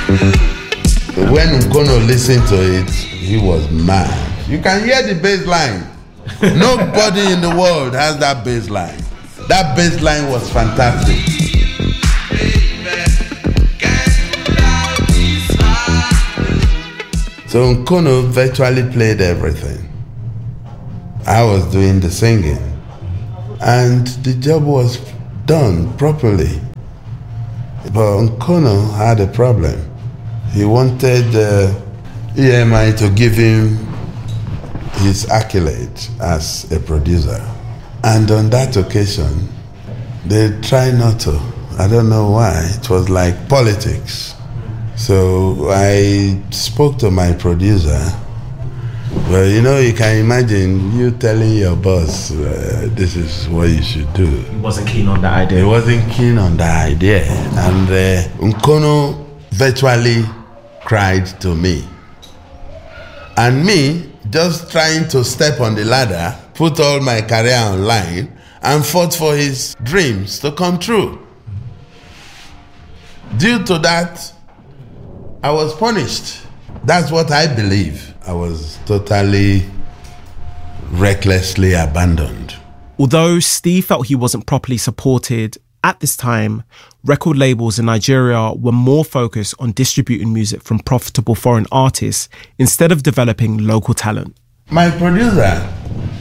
When Nkono listened to it, he was mad. You can hear the bass line. Nobody in the world has that bass line. That bass line was fantastic. So Nkono virtually played everything. I was doing the singing. And the job was done properly. But Nkono had a problem. He wanted EMI to give him his accolade as a producer. And on that occasion, they tried not to. I don't know why. It was like politics. So I spoke to my producer. Well, you can imagine you telling your boss, this is what you should do. He wasn't keen on that idea. He wasn't keen on that idea. And Nkono virtually cried to me. And me, just trying to step on the ladder, put all my career online, and fought for his dreams to come true. Due to that, I was punished. That's what I believe. I was totally, recklessly abandoned. Although Steve felt he wasn't properly supported, at this time, record labels in Nigeria were more focused on distributing music from profitable foreign artists instead of developing local talent. My producer,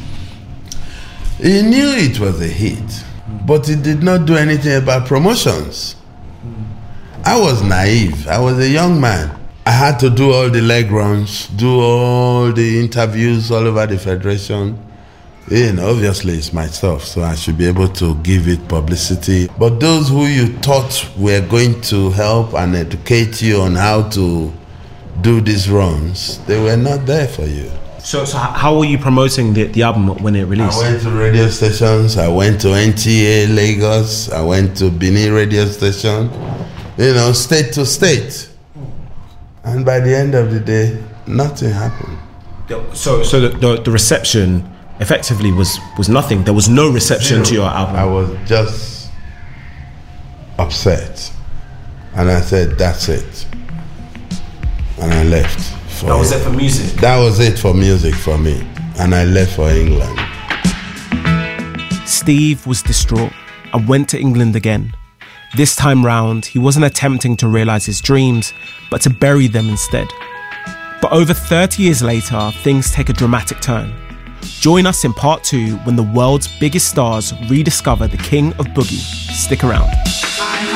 he knew it was a hit, but he did not do anything about promotions. I was naive. I was a young man. I had to do all the leg runs, do all the interviews all over the federation. Obviously it's my stuff, so I should be able to give it publicity. But those who you thought were going to help and educate you on how to do these runs, they were not there for you. So how were you promoting the album when it released? I went to radio stations, I went to NTA Lagos, I went to Benin radio station, state to state. And by the end of the day, nothing happened. So the reception effectively was nothing. There was no reception to your album. I was just upset. And I said, that's it. And I left. That was it for music? That was it for music for me. And I left for England. Steve was distraught and went to England again. This time round, he wasn't attempting to realise his dreams, but to bury them instead. But over 30 years later, things take a dramatic turn. Join us in part 2 when the world's biggest stars rediscover the king of boogie. Stick around.